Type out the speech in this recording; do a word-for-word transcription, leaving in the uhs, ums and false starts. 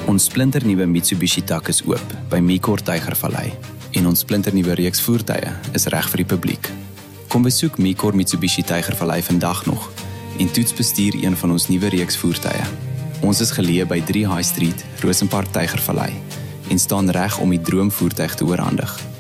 Ons splinternuwe Mitsubishi tak is oop by Micor Tygervallei en ons splinternuwe reeks voertuie is reg vir die publiek. Kom besoek Micor Mitsubishi Tygervallei vandag nog en toets bestuur een van ons nuwe reeks voertuie. Ons is geleë by drie High Street, Rosenpark Tygervallei en staan reg om die droomvoertuig te oorhandig.